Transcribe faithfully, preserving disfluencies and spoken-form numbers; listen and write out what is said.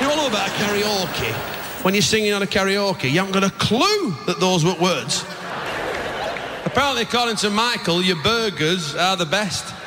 You all know about karaoke. When you're singing on a karaoke, you haven't got a clue that those were words. Apparently, according to Michael, your burgers are the best.